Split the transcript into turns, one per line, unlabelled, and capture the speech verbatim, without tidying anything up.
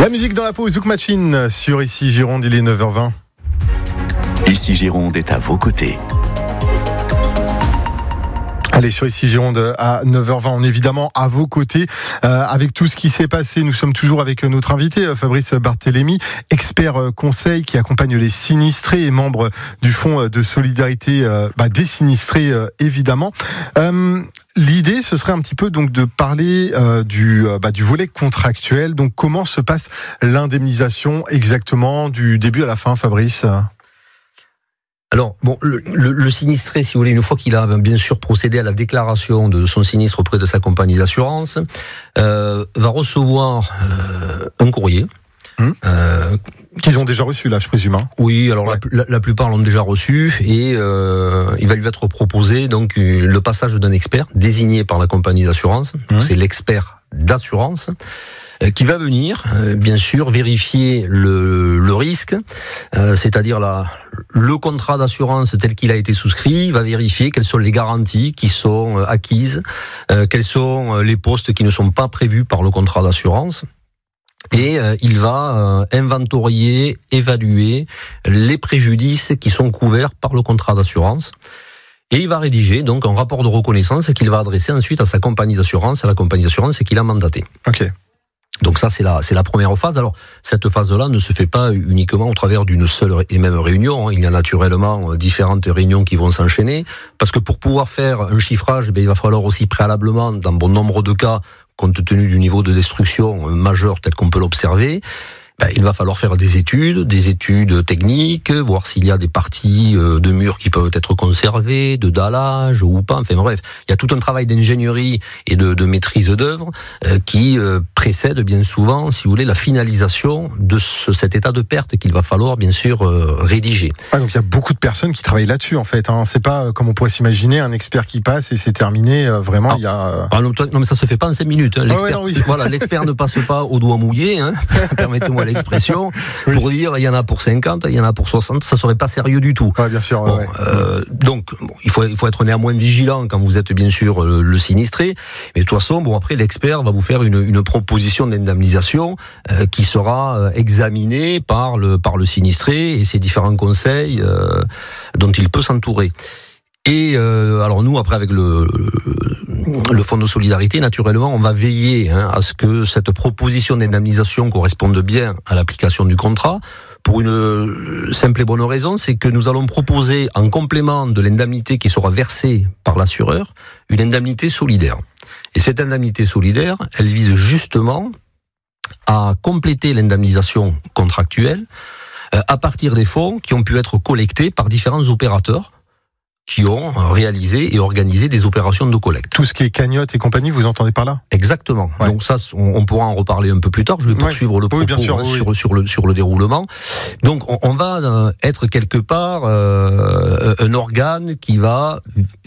La musique dans la peau, Zouk Machine sur Ici Gironde, il est neuf heures vingt.
Ici Gironde est à vos côtés.
Allez, sur Ici Gironde à neuf heures vingt, on est évidemment à vos côtés euh, avec tout ce qui s'est passé. Nous sommes toujours avec notre invité Fabrice Barthélémy, expert euh, conseil qui accompagne les sinistrés et membre du Fonds de solidarité euh, bah, des sinistrés euh, évidemment. Euh, L'idée, ce serait un petit peu donc de parler euh, du euh, bah, du volet contractuel. Donc, comment se passe l'indemnisation exactement du début à la fin, Fabrice ?
Alors, bon, le, le, le sinistré, si vous voulez, une fois qu'il a bien sûr procédé à la déclaration de son sinistre auprès de sa compagnie d'assurance, euh, va recevoir euh, un courrier.
Hum. Euh, Qu'ils ont déjà reçu là, je présume. Hein.
Oui, alors
ouais.
la, la, la plupart l'ont déjà reçu et euh, il va lui être proposé donc le passage d'un expert désigné par la compagnie d'assurance. Hum. C'est l'expert d'assurance euh, qui va venir, euh, bien sûr, vérifier le, le risque, euh, c'est-à-dire la, le contrat d'assurance tel qu'il a été souscrit. Il va vérifier quelles sont les garanties qui sont euh, acquises, euh, quels sont les postes qui ne sont pas prévus par le contrat d'assurance. Et euh, il va euh, inventorier, évaluer les préjudices qui sont couverts par le contrat d'assurance. Et il va rédiger donc un rapport de reconnaissance qu'il va adresser ensuite à sa compagnie d'assurance, à la compagnie d'assurance qu'il a mandatée.
Ok.
Donc ça, c'est la, c'est la première phase. Alors, cette phase-là ne se fait pas uniquement au travers d'une seule et même réunion. Il y a naturellement différentes réunions qui vont s'enchaîner. Parce que pour pouvoir faire un chiffrage, eh bien, il va falloir aussi préalablement, dans bon nombre de cas, compte tenu du niveau de destruction majeur tel qu'on peut l'observer, ben, il va falloir faire des études, des études techniques, voir s'il y a des parties de murs qui peuvent être conservées, de dallage ou pas. Enfin bref, il y a tout un travail d'ingénierie et de, de maîtrise d'œuvre euh, qui euh, précède bien souvent, si vous voulez, la finalisation de ce, cet état de perte qu'il va falloir bien sûr euh, rédiger.
Ah, donc il y a beaucoup de personnes qui travaillent là-dessus en fait. Hein. C'est pas comme on pourrait s'imaginer un expert qui passe et c'est terminé. Euh, vraiment, ah. il y a.
Ah, non, non mais ça se fait pas en cinq minutes. Hein. L'expert,
ah ouais, non, oui.
Voilà, l'expert ne passe pas au doigt mouillé. Hein. Permettez-moi l'expression, oui. Pour dire il y en a pour cinquante, il y en a pour soixante, ça serait pas sérieux du tout.
Ouais, bien sûr.
Bon,
ouais.
euh, donc bon, il faut il faut être néanmoins vigilant quand vous êtes bien sûr le, le sinistré. Mais de toute façon, bon après l'expert va vous faire une, une proposition d'indemnisation euh, qui sera euh, examinée par le par le sinistré et ses différents conseils euh, dont il peut s'entourer. Et euh, alors nous, après avec le, le Fonds de solidarité, naturellement, on va veiller hein, à ce que cette proposition d'indemnisation corresponde bien à l'application du contrat. Pour une simple et bonne raison, c'est que nous allons proposer, en complément de l'indemnité qui sera versée par l'assureur, une indemnité solidaire. Et cette indemnité solidaire, elle vise justement à compléter l'indemnisation contractuelle euh, à partir des fonds qui ont pu être collectés par différents opérateurs qui ont réalisé et organisé des opérations de collecte.
Tout ce qui est cagnotte et compagnie, vous entendez par là ?
Exactement. Ouais. Donc ça, on, on pourra en reparler un peu plus tard. Je vais poursuivre ouais. le propos oui, bien sûr, hein, oui. sur, sur, le, sur le déroulement. Donc on, on va être quelque part euh, un organe qui va